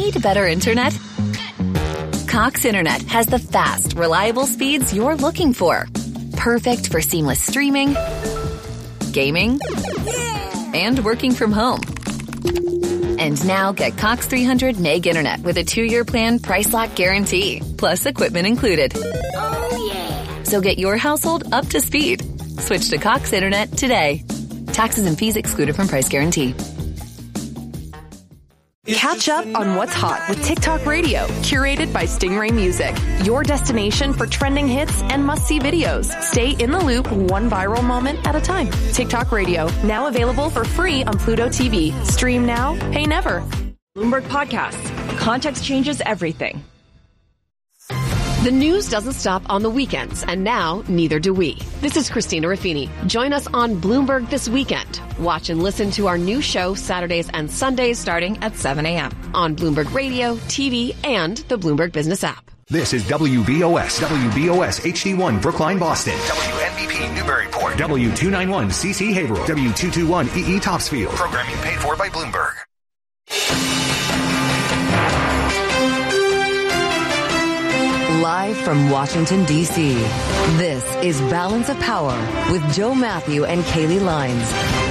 Need better internet? Cox Internet has the fast, reliable speeds you're looking for. Perfect for seamless streaming, gaming, and working from home. And now get Cox 300 meg internet with a 2-year plan price lock guarantee, plus equipment included. Oh, yeah. So get your household up to speed. Switch to Cox Internet today. Taxes and fees excluded from price guarantee. Catch up on what's hot with TikTok Radio, curated by Stingray Music. Your destination for trending hits and must-see videos. Stay in the loop, one viral moment at a time. TikTok Radio, now available for free on Pluto TV. Stream now, pay never. Bloomberg Podcasts. Context changes everything. The news doesn't stop on the weekends, and now neither do we. This is Christina Ruffini. Join us on Bloomberg This Weekend. Watch and listen to our new show Saturdays and Sundays starting at 7 a.m. on Bloomberg Radio, TV, and the Bloomberg Business app. This is WBOS HD1 Brookline, Boston. WNBP Newburyport. W291 CC Haverhill. W221 EE Topsfield. Programming paid for by Bloomberg. Live from Washington, D.C., this is Balance of Power with Joe Matthew and Kaylee Lines.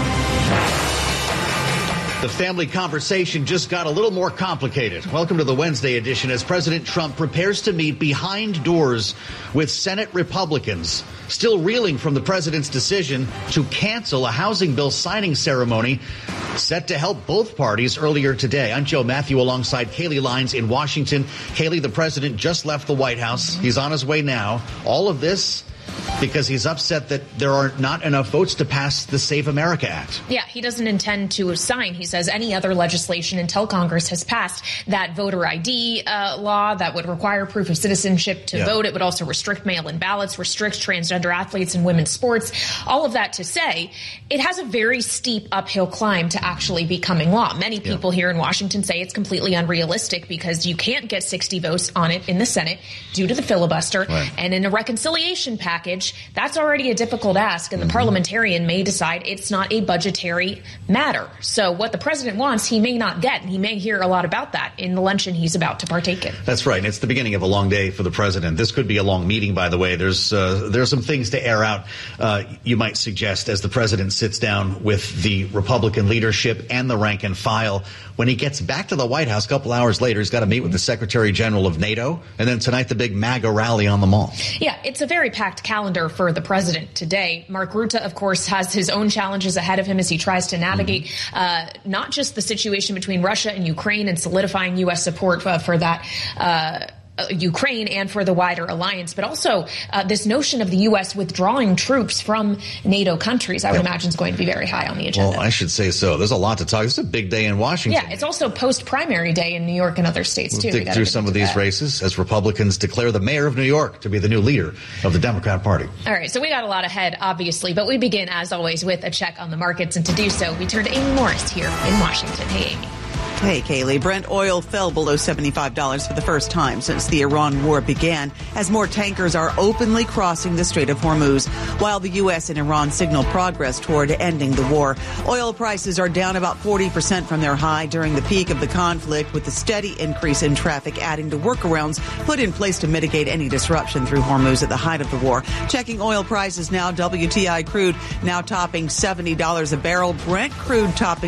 The family conversation just got a little more complicated. Welcome to the Wednesday edition as President Trump prepares to meet behind doors with Senate Republicans, still reeling from the president's decision to cancel a housing bill signing ceremony set to help both parties earlier today. I'm Joe Matthew alongside Kaylee Lines in Washington. Kaylee, the president just left the White House. He's on his way now. All of this because he's upset that there are not enough votes to pass the Save America Act. Yeah, he doesn't intend to sign, he says, any other legislation until Congress has passed that voter ID law that would require proof of citizenship to vote. It would also restrict mail-in ballots, restrict transgender athletes in women's sports. All of that to say, it has a very steep uphill climb to actually becoming law. Many people here in Washington say it's completely unrealistic because you can't get 60 votes on it in the Senate due to the filibuster. Right. And in a reconciliation package, that's already a difficult ask, and the parliamentarian may decide it's not a budgetary matter. So what the president wants, he may not get, and he may hear a lot about that in the luncheon he's about to partake in. That's right, and it's the beginning of a long day for the president. This could be a long meeting, by the way. There's some things to air out, you might suggest, as the president sits down with the Republican leadership and the rank and file. When he gets back to the White House a couple hours later, he's got to meet with the Secretary General of NATO, and then tonight the big MAGA rally on the Mall. Yeah, it's a very packed calendar for the president today. Mark Rutte, of course, has his own challenges ahead of him as he tries to navigate not just the situation between Russia and Ukraine and solidifying U.S. support for that Ukraine and for the wider alliance, but also this notion of the U.S. withdrawing troops from NATO countries, I would imagine, is going to be very high on the agenda. Well, I should say so. There's a lot to talk. This is a big day in Washington. Yeah, it's also post-primary day in New York and other states, too. We'll dig through some of these races as Republicans declare the mayor of New York to be the new leader of the Democrat Party. All right, so we got a lot ahead, obviously, but we begin, as always, with a check on the markets. And to do so, we turn to Amy Morris here in Washington. Hey, Amy. Hey, Kaylee. Brent oil fell below $75 for the first time since the Iran war began, as more tankers are openly crossing the Strait of Hormuz, while the U.S. and Iran signal progress toward ending the war. Oil prices are down about 40% from their high during the peak of the conflict, with a steady increase in traffic adding to workarounds put in place to mitigate any disruption through Hormuz at the height of the war. Checking oil prices now, WTI crude now topping $70 a barrel, Brent crude topping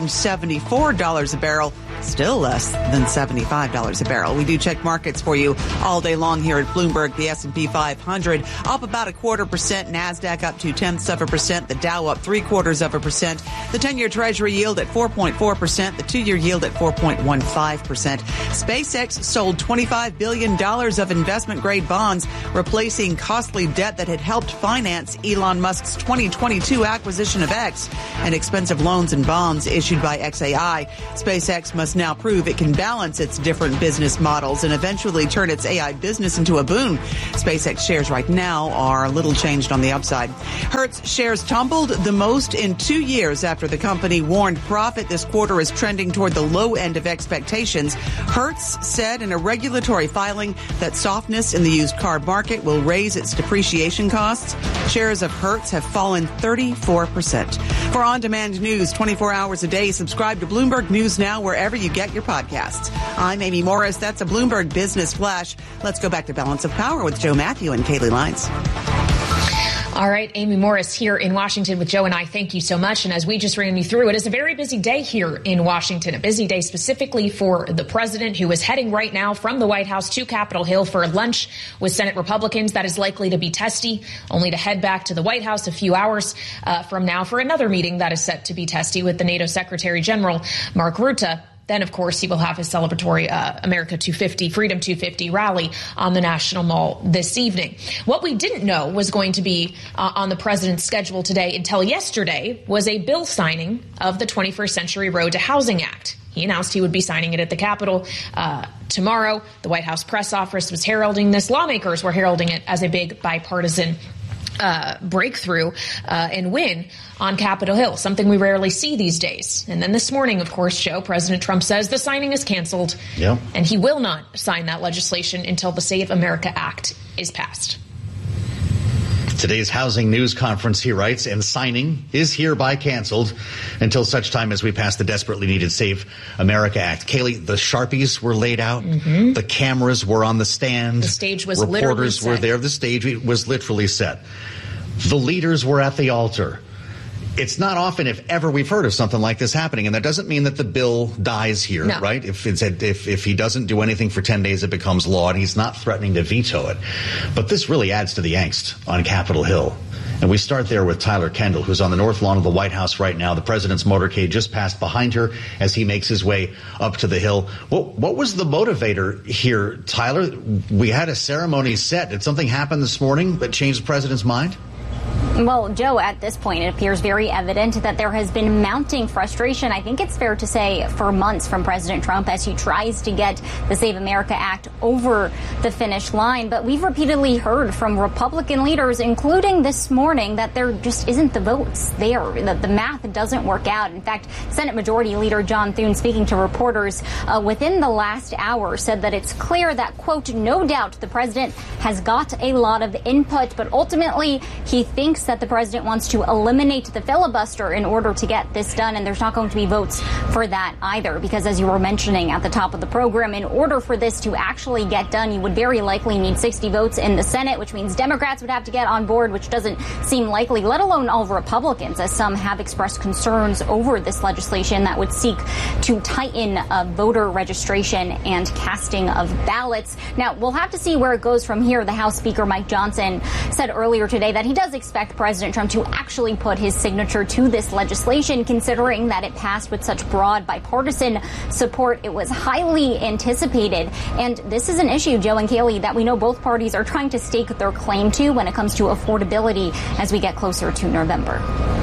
$74 a barrel. Still less than $75 a barrel. We do check markets for you all day long here at Bloomberg. The S&P 500 up about 0.25%. NASDAQ up 0.2%. The Dow up 0.75%. The 10-year Treasury yield at 4.4%. The 2-year yield at 4.15%. SpaceX sold $25 billion of investment-grade bonds, replacing costly debt that had helped finance Elon Musk's 2022 acquisition of X and expensive loans and bonds issued by XAI. SpaceX must now prove it can balance its different business models and eventually turn its AI business into a boon. SpaceX shares right now are a little changed on the upside. Hertz shares tumbled the most in 2 years after the company warned profit this quarter is trending toward the low end of expectations. Hertz said in a regulatory filing that softness in the used car market will raise its depreciation costs. Shares of Hertz have fallen 34%. For on-demand news 24 hours a day, subscribe to Bloomberg News Now wherever you get your podcasts. I'm Amy Morris. That's a Bloomberg Business Flash. Let's go back to Balance of Power with Joe Matthew and Kaylee Lines. All right, Amy Morris here in Washington with Joe and I. Thank you so much. And as we just ran you through, it is a very busy day here in Washington, a busy day specifically for the president, who is heading right now from the White House to Capitol Hill for lunch with Senate Republicans. That is likely to be testy, only to head back to the White House a few hours from now for another meeting that is set to be testy with the NATO Secretary General, Mark Rutte. Then, of course, he will have his celebratory America 250, Freedom 250 rally on the National Mall this evening. What we didn't know was going to be on the president's schedule today until yesterday was a bill signing of the 21st Century Road to Housing Act. He announced he would be signing it at the Capitol tomorrow. The White House press office was heralding this. Lawmakers were heralding it as a big bipartisan breakthrough and win on Capitol Hill, something we rarely see these days. And then this morning, of course, Joe, President Trump says the signing is canceled, and he will not sign that legislation until the Save America Act is passed. Today's housing news conference, he writes, and signing is hereby canceled until such time as we pass the desperately needed Save America Act. Kaylee, the Sharpies were laid out. Mm-hmm. The cameras were on the stand. The stage was Reporters were there. The stage was literally set. The leaders were at the altar. It's not often, if ever, we've heard of something like this happening, and that doesn't mean that the bill dies here, right? If he doesn't do anything for 10 days, it becomes law, and he's not threatening to veto it. But this really adds to the angst on Capitol Hill. And we start there with Tyler Kendall, who's on the north lawn of the White House right now. The president's motorcade just passed behind her as he makes his way up to the Hill. What was the motivator here, Tyler? We had a ceremony set. Did something happen this morning that changed the president's mind? Well, Joe, at this point, it appears very evident that there has been mounting frustration, I think it's fair to say, for months from President Trump as he tries to get the Save America Act over the finish line. But we've repeatedly heard from Republican leaders, including this morning, that there just isn't the votes there, that the math doesn't work out. In fact, Senate Majority Leader John Thune, speaking to reporters within the last hour, said that it's clear that, quote, no doubt the president has got a lot of input, but ultimately he thinks that the president wants to eliminate the filibuster in order to get this done, and there's not going to be votes for that either, because as you were mentioning at the top of the program, in order for this to actually get done, you would very likely need 60 votes in the Senate, which means Democrats would have to get on board, which doesn't seem likely, let alone all Republicans, as some have expressed concerns over this legislation that would seek to tighten voter registration and casting of ballots. Now, we'll have to see where it goes from here. The House Speaker Mike Johnson said earlier today that he does expect President Trump to actually put his signature to this legislation, considering that it passed with such broad bipartisan support. It was highly anticipated. And this is an issue, Joe and Kaylee, that we know both parties are trying to stake their claim to when it comes to affordability as we get closer to November.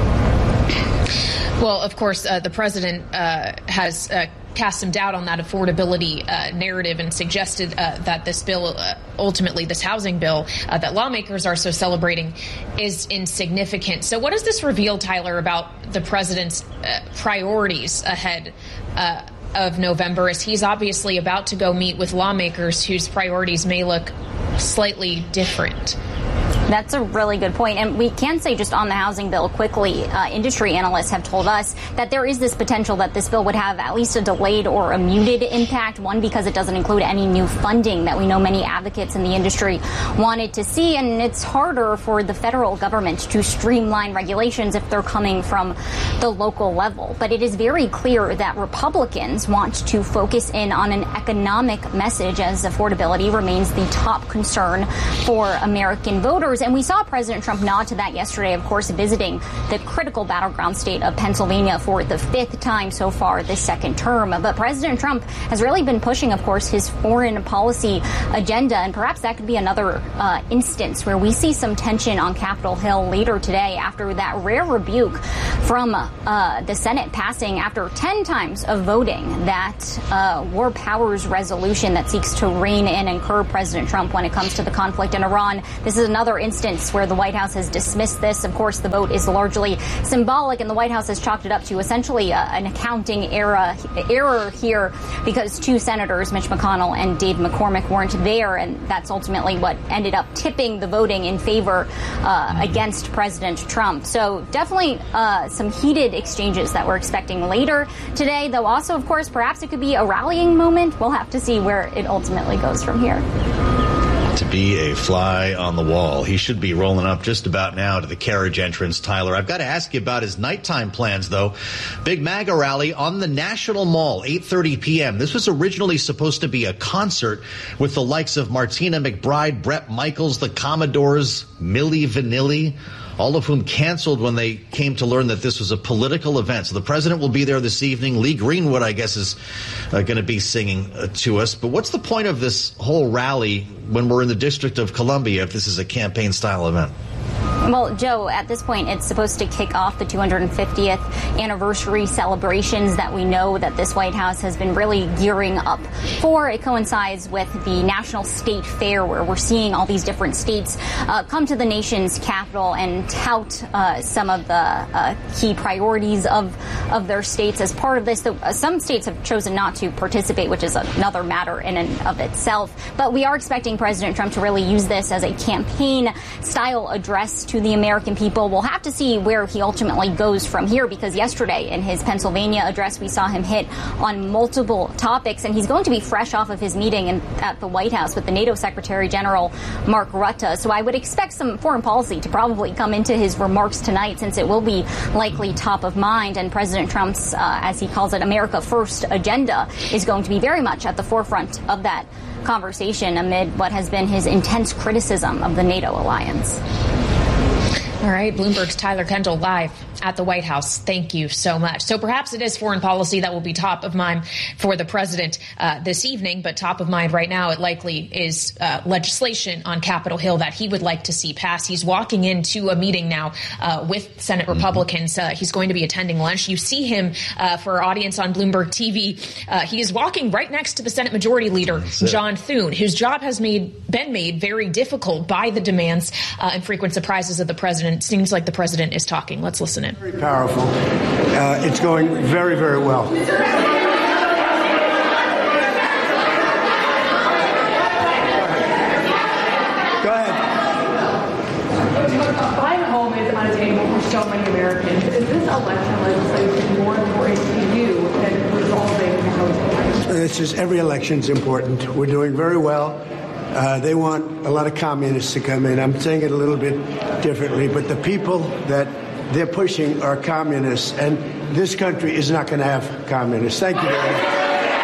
Well, of course, the president has cast some doubt on that affordability narrative and suggested that this bill, ultimately this housing bill that lawmakers are so celebrating, is insignificant. So what does this reveal, Tyler, about the president's priorities ahead of November, as he's obviously about to go meet with lawmakers whose priorities may look slightly different? That's a really good point. And we can say just on the housing bill quickly, industry analysts have told us that there is this potential that this bill would have at least a delayed or a muted impact. One, because it doesn't include any new funding that we know many advocates in the industry wanted to see. And it's harder for the federal government to streamline regulations if they're coming from the local level. But it is very clear that Republicans want to focus in on an economic message, as affordability remains the top concern for American voters. And we saw President Trump nod to that yesterday, of course, visiting the critical battleground state of Pennsylvania for the fifth time so far this second term. But President Trump has really been pushing, of course, his foreign policy agenda. And perhaps that could be another instance where we see some tension on Capitol Hill later today after that rare rebuke from the Senate passing after 10 times of voting that war powers resolution that seeks to rein in and curb President Trump when it comes to the conflict in Iran. This is another instance where the White House has dismissed this. Of course, the vote is largely symbolic, and the White House has chalked it up to essentially an accounting error here because two senators, Mitch McConnell and Dave McCormick, weren't there, and that's ultimately what ended up tipping the voting in favor against President Trump. So definitely some heated exchanges that we're expecting later today, though also, of course, perhaps it could be a rallying moment. We'll have to see where it ultimately goes from here. To be a fly on the wall. He should be rolling up just about now to the carriage entrance, Tyler. I've got to ask you about his nighttime plans, though. Big MAGA rally on the National Mall, 8:30 p.m. This was originally supposed to be a concert with the likes of Martina McBride, Bret Michaels, the Commodores, Milli Vanilli, all of whom canceled when they came to learn that this was a political event. So the president will be there this evening. Lee Greenwood, I guess, is going to be singing to us. But what's the point of this whole rally when we're in the District of Columbia if this is a campaign-style event? Well, Joe, at this point, it's supposed to kick off the 250th anniversary celebrations that we know that this White House has been really gearing up for. It coincides with the National State Fair, where we're seeing all these different states come to the nation's capital and tout some of the key priorities of their states as part of this. Some states have chosen not to participate, which is another matter in and of itself. But we are expecting President Trump to really use this as a campaign-style address to the American people. We'll have to see where he ultimately goes from here, because yesterday in his Pennsylvania address, we saw him hit on multiple topics, and he's going to be fresh off of his meeting at the White House with the NATO Secretary General Mark Rutte. So I would expect some foreign policy to probably come into his remarks tonight, since it will be likely top of mind. And President Trump's, as he calls it, America First agenda is going to be very much at the forefront of that conversation amid what has been his intense criticism of the NATO alliance. All right, Bloomberg's Tyler Kendall live at the White House. Thank you so much. So perhaps it is foreign policy that will be top of mind for the president this evening, but top of mind right now, it likely is legislation on Capitol Hill that he would like to see pass. He's walking into a meeting now with Senate Republicans. He's going to be attending lunch. You see him for our audience on Bloomberg TV. He is walking right next to the Senate Majority Leader, John Thune, whose job has been made very difficult by the demands and frequent surprises of the president. It seems like the president is talking. Let's listen in. Very powerful. It's going very, very well. Go ahead. Buying a home is unattainable for so many Americans. Is this election legislation more important to you than resolving housing? This is every election's important. We're doing very well. They want a lot of communists to come in. I'm saying it a little bit differently, but the people that they're pushing are communists, and this country is not going to have communists. Thank you very much.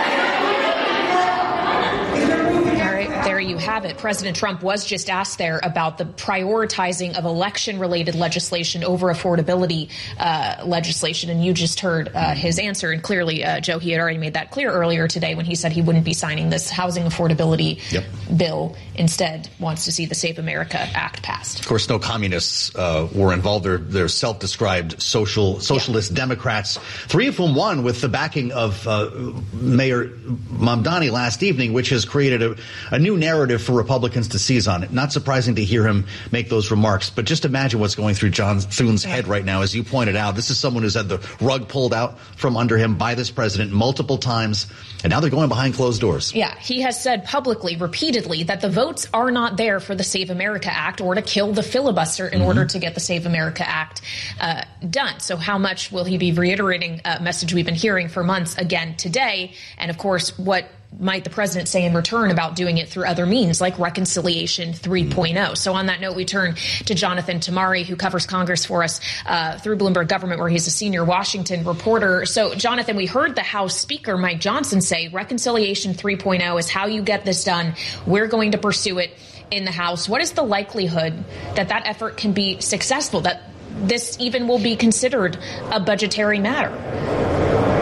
You have it. President Trump was just asked there about the prioritizing of election-related legislation over affordability legislation, and you just heard his answer. And clearly, Joe, he had already made that clear earlier today when he said he wouldn't be signing this housing affordability bill. Instead, wants to see the Save America Act passed. Of course, no communists were involved. They're self-described socialist Democrats, three of whom won with the backing of Mayor Mamdani last evening, which has created a new narrative for Republicans to seize on. Not surprising to hear him make those remarks, but just imagine what's going through John Thune's head right now. As you pointed out, this is someone who's had the rug pulled out from under him by this president multiple times, and now they're going behind closed doors. Yeah, he has said publicly, repeatedly, that the votes are not there for the Save America Act or to kill the filibuster in order to get the Save America Act done. So how much will he be reiterating a message we've been hearing for months again today? And of course, what might the president say in return about doing it through other means like Reconciliation 3.0? So on that note, we turn to Jonathan Tamari, who covers Congress for us through Bloomberg Government, where he's a senior Washington reporter. So, Jonathan, we heard the House Speaker, Mike Johnson, say Reconciliation 3.0 is how you get this done. We're going to pursue it in the House. What is the likelihood that that effort can be successful, that this even will be considered a budgetary matter?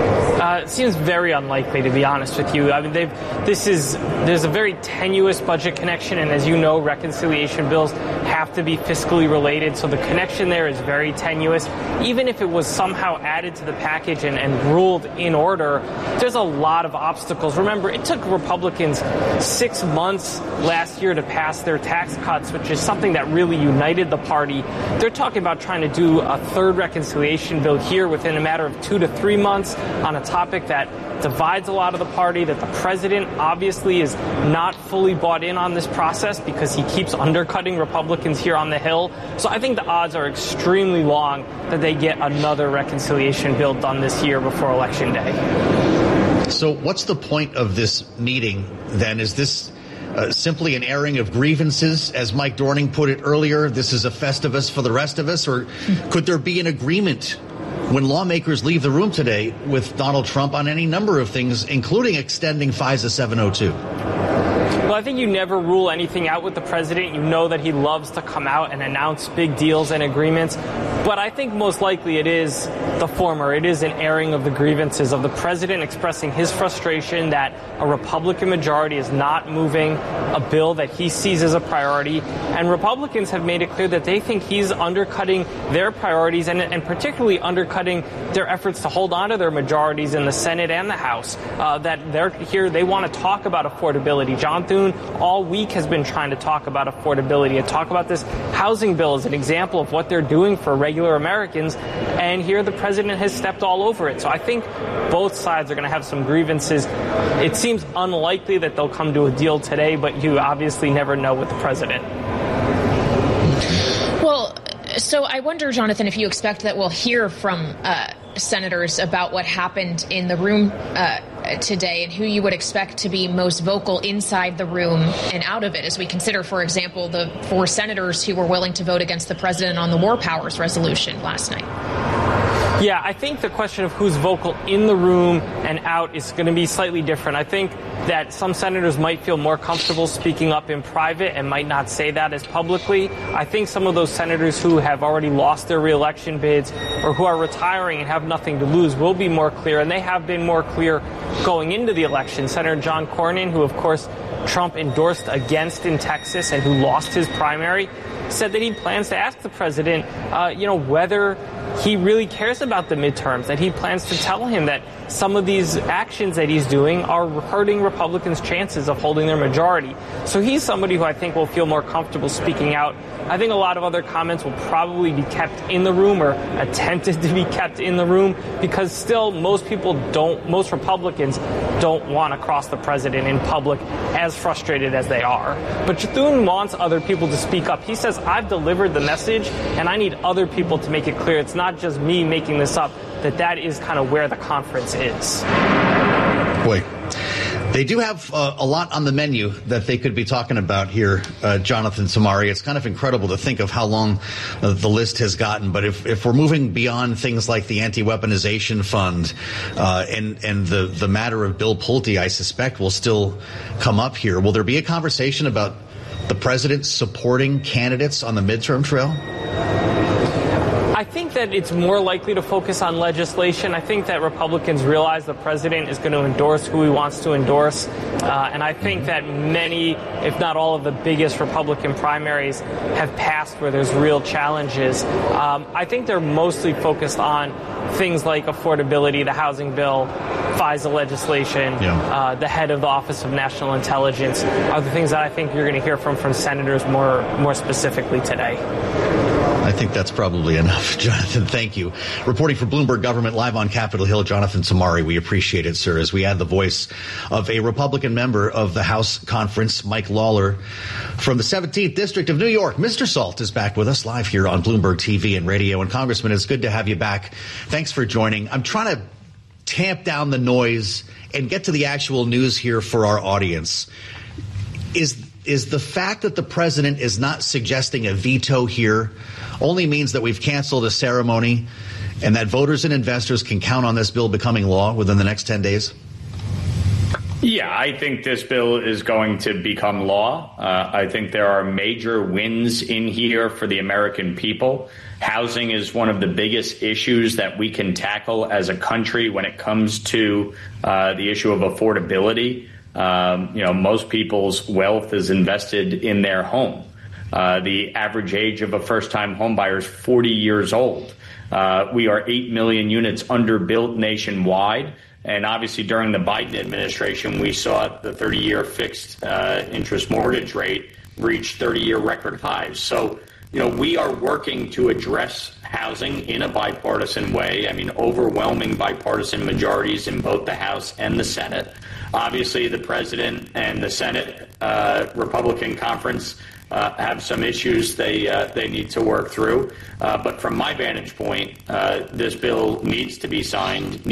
It seems very unlikely, to be honest with you. I mean, there's a very tenuous budget connection, and as you know, reconciliation bills have to be fiscally related, so the connection there is very tenuous. Even if it was somehow added to the package and ruled in order, there's a lot of obstacles. Remember, it took Republicans 6 months last year to pass their tax cuts, which is something that really united the party. They're talking about trying to do a third reconciliation bill here within a matter of 2 to 3 months on a topic that divides a lot of the party, that the president obviously is not fully bought in on this process because he keeps undercutting Republicans here on the Hill. So I think the odds are extremely long that they get another reconciliation bill done this year before Election Day. So what's the point of this meeting then? Is this simply an airing of grievances, as Mike Dorning put it earlier? This is a Festivus for the rest of us, or could there be an agreement when lawmakers leave the room today with Donald Trump on any number of things, including extending FISA 702? Well, I think you never rule anything out with the president. You know that he loves to come out and announce big deals and agreements. But I think most likely it is the former. It is an airing of the grievances of the president expressing his frustration that a Republican majority is not moving a bill that he sees as a priority. And Republicans have made it clear that they think he's undercutting their priorities and particularly undercutting their efforts to hold on to their majorities in the Senate and the House. That they're here, they want to talk about affordability. John Thune all week has been trying to talk about affordability and talk about this housing bill as an example of what they're doing for regular Americans. And here the president has stepped all over it. So I think both sides are going to have some grievances. It seems unlikely that they'll come to a deal today, but you obviously never know with the president. Well, so I wonder, Jonathan, if you expect that we'll hear from senators about what happened in the room today and who you would expect to be most vocal inside the room and out of it, as we consider, for example, the 4 senators who were willing to vote against the president on the War Powers resolution last night. Yeah, I think the question of who's vocal in the room and out is going to be slightly different. I think that some senators might feel more comfortable speaking up in private and might not say that as publicly. I think some of those senators who have already lost their reelection bids or who are retiring and have nothing to lose will be more clear, and they have been more clear going into the election. Senator John Cornyn, who of course Trump endorsed against in Texas and who lost his primary, said that he plans to ask the president, whether he really cares about the midterms, that he plans to tell him that some of these actions that he's doing are hurting Republicans' chances of holding their majority. So he's somebody who I think will feel more comfortable speaking out. I think a lot of other comments will probably be kept in the room or attempted to be kept in the room because still most Republicans don't want to cross the president in public, as frustrated as they are. But Thune wants other people to speak up. He says, I've delivered the message and I need other people to make it clear. It's not just me making this up, that is kind of where the conference is. Boy, they do have a lot on the menu that they could be talking about here, Jonathan Somari. It's kind of incredible to think of how long the list has gotten. But if we're moving beyond things like the anti-weaponization fund and the matter of Bill Pulte, I suspect will still come up here. Will there be a conversation about the president supporting candidates on the midterm trail? I think that it's more likely to focus on legislation. I think that Republicans realize the president is going to endorse who he wants to endorse. And I think that many, if not all of the biggest Republican primaries have passed where there's real challenges. I think they're mostly focused on things like affordability, the housing bill, FISA legislation, the head of the Office of National Intelligence are the things that I think you're going to hear from senators more specifically today. I think that's probably enough. Jonathan, thank you. Reporting for Bloomberg Government live on Capitol Hill, Jonathan Somari. We appreciate it, sir, as we add the voice of a Republican member of the House Conference, Mike Lawler, from the 17th District of New York. Mr. Salt is back with us live here on Bloomberg TV and radio. And Congressman, it's good to have you back. Thanks for joining. I'm trying to tamp down the noise and get to the actual news here for our audience. Is the fact that the president is not suggesting a veto here only means that we've canceled a ceremony and that voters and investors can count on this bill becoming law within the next 10 days? Yeah, I think this bill is going to become law. I think there are major wins in here for the American people. Housing is one of the biggest issues that we can tackle as a country when it comes to the issue of affordability. Most people's wealth is invested in their home. The average age of a first-time homebuyer is 40 years old. We are 8 million units underbuilt nationwide. And obviously, during the Biden administration, we saw the 30-year fixed interest mortgage rate reach 30-year record highs. So, we are working to address housing in a bipartisan way. I mean, overwhelming bipartisan majorities in both the House and the Senate. Obviously, the president and the Senate Republican conference have some issues they need to work through. But from my vantage point, this bill needs to be signed.